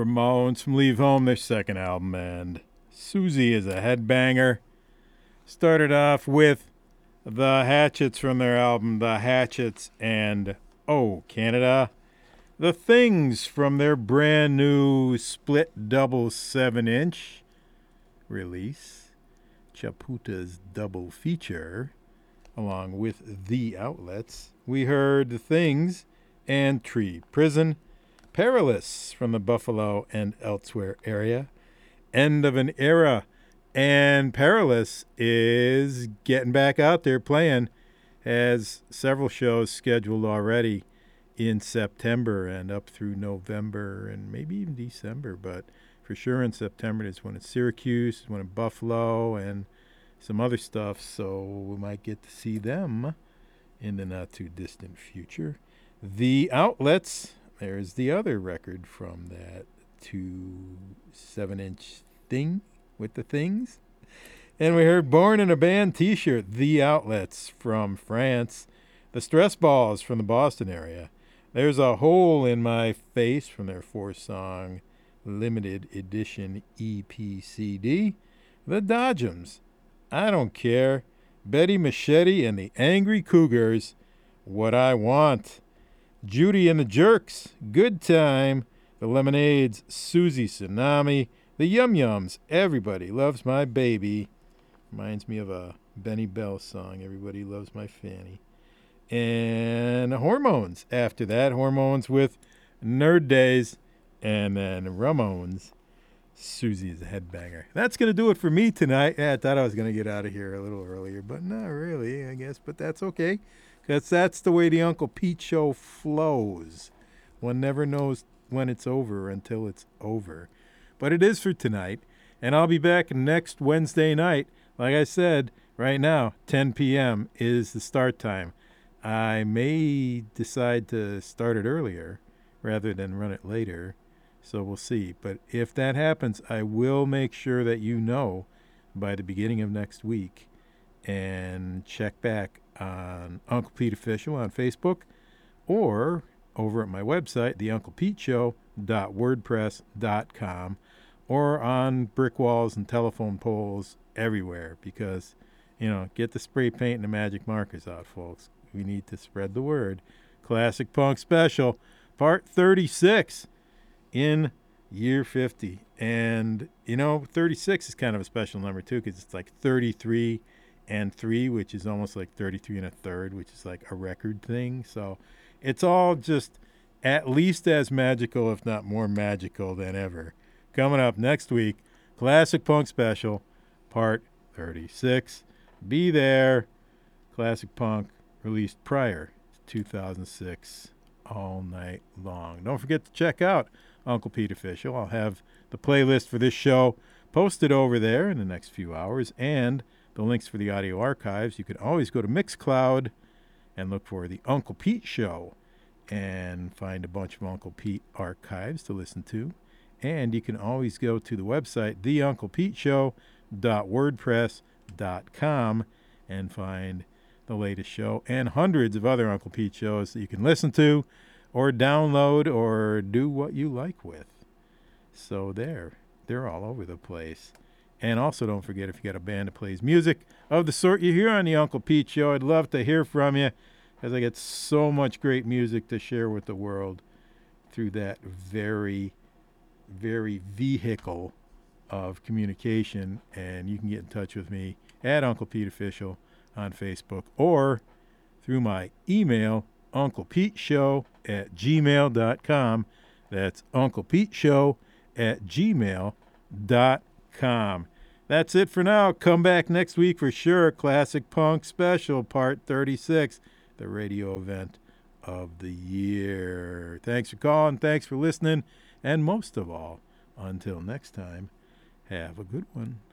Ramones from Leave Home, their second album, and Susie is a headbanger. Started off with The Hatchets from their album The Hatchets and Oh Canada. The Things from their brand new split double 7-inch release. Chaputa's double feature, along with The Outlets. We heard The Things and Tree Prison. Perilous from the Buffalo and Elsewhere area. End of an Era. And Perilous is getting back out there playing. Has several shows scheduled already in September and up through November and maybe even December. But for sure in September is one in Syracuse, one in Buffalo, and some other stuff. So we might get to see them in the not too distant future. The Outlets. There's the other record from that 7-inch thing with the Things. And we heard Born in a Band t-shirt, The Outlets from France. The Stress Balls from the Boston area. There's a Hole in My Face from their 4-song limited edition EP CD. The Dodgems, I Don't Care. Betty Machete and the Angry Cougars, What I Want. Judy and the Jerks, Good Time. The Lemonades, Susie Tsunami. The Yum Yums, Everybody Loves My Baby. Reminds me of a Benny Bell song, Everybody Loves My Fanny. And Hormones after that. Hormones with Nerd Days. And then Ramones, Susie's a Headbanger. That's going to do it for me tonight. Yeah, I thought I was going to get out of here a little earlier, but not really, I guess. But that's okay. Because that's the way the Uncle Pete Show flows. One never knows when it's over until it's over. But it is for tonight. And I'll be back next Wednesday night. Like I said, right now, 10 p.m. is the start time. I may decide to start it earlier rather than run it later. So we'll see. But if that happens, I will make sure that you know by the beginning of next week. And check back on Uncle Pete Official on Facebook or over at my website, theunclepeteshow.wordpress.com, or on brick walls and telephone poles everywhere because, get the spray paint and the magic markers out, folks. We need to spread the word. Classic Punk Special, Part 36 in year 50. And, 36 is kind of a special number, too, because it's like 33 and 3, which is almost like 33 and a third, which is like a record thing. So it's all just at least as magical, if not more magical than ever. Coming up next week, Classic Punk Special, Part 36. Be there. Classic Punk released prior to 2006 all night long. Don't forget to check out Uncle Pete Official. I'll have the playlist for this show posted over there in the next few hours, and the links for the audio archives. You can always go to Mixcloud and look for the Uncle Pete Show and find a bunch of Uncle Pete archives to listen to. And you can always go to the website, theunclepeteshow.wordpress.com, and find the latest show and hundreds of other Uncle Pete shows that you can listen to or download or do what you like with. So they're all over the place. And also don't forget, if you got a band that plays music of the sort you hear on the Uncle Pete Show, I'd love to hear from you, as I get so much great music to share with the world through that very, very vehicle of communication. And you can get in touch with me at Uncle Pete Official on Facebook or through my email, unclepeteshow@gmail.com. That's unclepeteshow@gmail.com. That's it for now. Come back next week for sure. Classic Punk Special, Part 36, the radio event of the year. Thanks for calling. Thanks for listening. And most of all, until next time, have a good one.